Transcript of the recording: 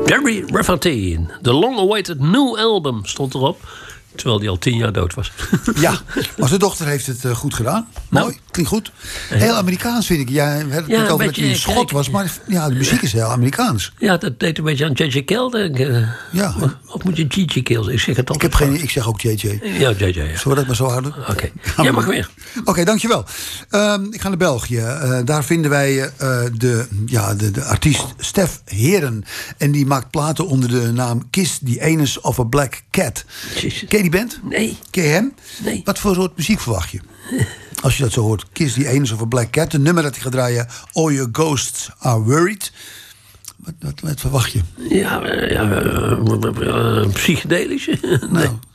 Gary Rafferty, The Long-Awaited New Album, stond erop. Terwijl hij al 10 jaar dood was. Ja, maar zijn dochter heeft het goed gedaan. Nou. Mooi, klinkt goed. Heel Amerikaans vind ik. Ja, we hadden het over dat hij een schot was. Maar ja, de muziek is heel Amerikaans. Ja, dat deed een beetje aan J.J. Cale. Ja. Of moet je J.J. Cale? Ik zeg het altijd. Ik zeg ook JJ. Ja, J.J. Ja. Zullen we dat maar zo houden? Oké. Ja, mag weer. Oké, dankjewel. Ik ga naar België. Daar vinden wij de artiest Stef Heren. En die maakt platen onder de naam Kiss the Anus of a Black Cat. Jezus. Ken je die band? Nee. Ken je hem? Nee. Wat voor soort muziek verwacht je? Als je dat zo hoort. Kiss the Anus of a Black Cat. Een nummer dat hij gaat draaien. All Your Ghosts Are Worried. Wat verwacht je? Ja, psychedelische. Nee. Nou,